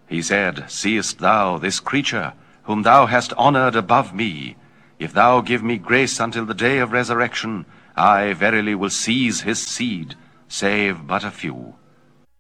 He said, Seest thou this creature, whom thou hast honored above me? If thou give me grace until the day of resurrection, I verily will seize his seed, save but a few.